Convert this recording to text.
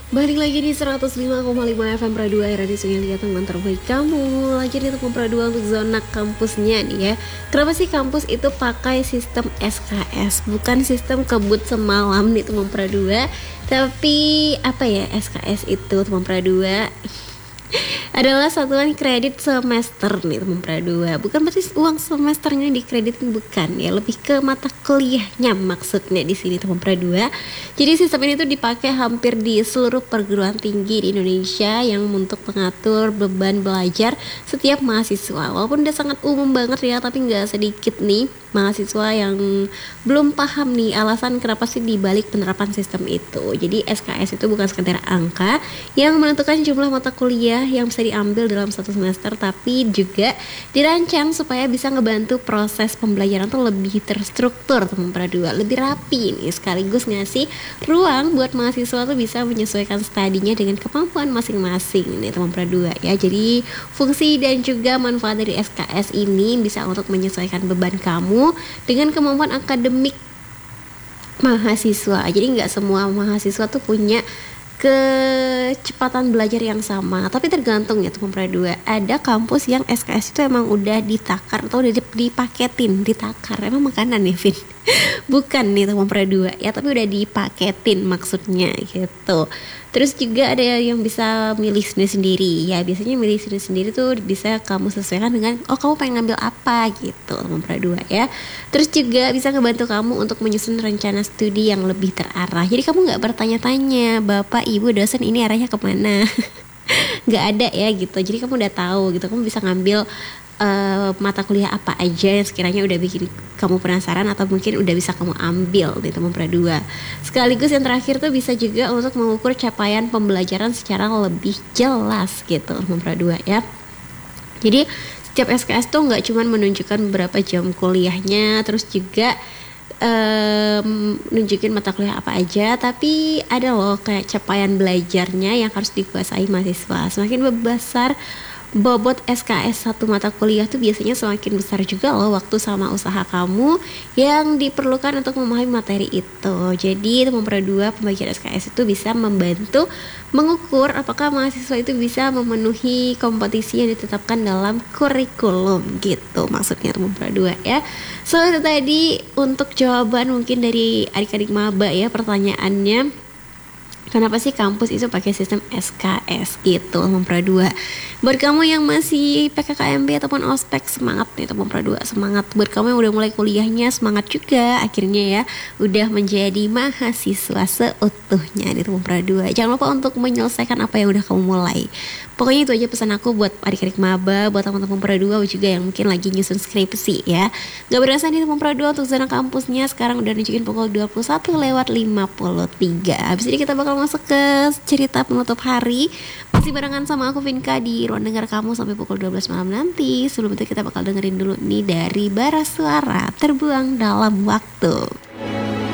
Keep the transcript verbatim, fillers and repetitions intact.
Balik lagi di seratus lima koma lima F M Prado dua, Radio Sungai Liat, teman terbaik kamu. Lagi di Tepung Prado dua untuk zona kampusnya nih ya. Kenapa sih kampus itu pakai sistem S K S, bukan sistem kebut semalam nih Tepung Prado dua. Tapi apa ya, S K S itu Tepung Prado dua adalah satuan kredit semester nih teman Prado dua. Bukan berarti uang semesternya dikreditin, bukan ya, lebih ke mata kuliahnya maksudnya di sini teman Prado dua. Jadi sistem ini tuh dipakai hampir di seluruh perguruan tinggi di Indonesia yang untuk mengatur beban belajar setiap mahasiswa. Walaupun udah sangat umum banget ya, tapi nggak sedikit nih mahasiswa yang belum paham nih alasan kenapa sih dibalik penerapan sistem itu. Jadi S K S itu bukan sekedar angka yang menentukan jumlah mata kuliah yang bisa diambil dalam satu semester, tapi juga dirancang supaya bisa ngebantu proses pembelajaran tuh lebih terstruktur teman Prado dua, lebih rapi nih, sekaligus ngasih ruang buat mahasiswa tuh bisa menyesuaikan studinya dengan kemampuan masing-masing nih teman Prado dua ya. Jadi fungsi dan juga manfaat dari S K S ini bisa untuk menyesuaikan beban kamu dengan kemampuan akademik mahasiswa. Jadi nggak semua mahasiswa tuh punya kecepatan belajar yang sama, tapi tergantung ya teman Prado dua. Ada kampus yang S K S itu emang udah ditakar atau udah dipaketin, ditakar emang makanan ya Vin bukan nih teman Prado dua ya, tapi udah dipaketin maksudnya gitu. Terus juga ada yang bisa milih sendiri-sendiri ya, biasanya milih sendiri-sendiri tuh bisa kamu sesuaikan dengan oh kamu pengen ngambil apa gitu teman Prado dua ya. Terus juga bisa ngebantu kamu untuk menyusun rencana studi yang lebih terarah, jadi kamu nggak bertanya-tanya bapak ibu dosen ini arahnya kemana nggak ada ya gitu. Jadi kamu udah tahu gitu, kamu bisa ngambil Uh, mata kuliah apa aja yang sekiranya udah bikin kamu penasaran atau mungkin udah bisa kamu ambil di teman Prado dua. Sekaligus yang terakhir tuh bisa juga untuk mengukur capaian pembelajaran secara lebih jelas gitu teman Prado dua ya. Jadi setiap S K S tuh nggak cuma menunjukkan beberapa jam kuliahnya, terus juga um, nunjukin mata kuliah apa aja, tapi ada loh kayak capaian belajarnya yang harus dikuasai mahasiswa. Semakin besar bobot S K S satu mata kuliah tuh biasanya semakin besar juga loh waktu sama usaha kamu yang diperlukan untuk memahami materi itu. Jadi teman Prado dua, pembagian S K S itu bisa membantu mengukur apakah mahasiswa itu bisa memenuhi kompetisi yang ditetapkan dalam kurikulum gitu maksudnya teman Prado dua ya. So itu tadi untuk jawaban mungkin dari adik-adik maba ya pertanyaannya. Kenapa sih kampus itu pakai sistem S K S gitu teman Prado dua. Buat kamu yang masih P K K M B ataupun ospek, semangat nih teman Prado dua, semangat. Buat kamu yang udah mulai kuliahnya, semangat juga akhirnya ya udah menjadi mahasiswa seutuhnya di teman Prado dua. Jangan lupa untuk menyelesaikan apa yang udah kamu mulai. Pokoknya itu aja pesan aku buat adik-adik maba, buat teman-teman Prado dua juga yang mungkin lagi nyusun skripsi ya. Gak berasa nih teman Prado dua untuk zona kampusnya sekarang udah nunjukin pukul dua puluh satu lewat lima puluh tiga. Habis ini kita bakal masuk ke cerita penutup hari. Masih barengan sama aku Vinka di ruang dengar kamu sampai pukul dua belas malam nanti. Sebelum itu kita bakal dengerin dulu nih dari Bara Suara Terbuang Dalam Waktu.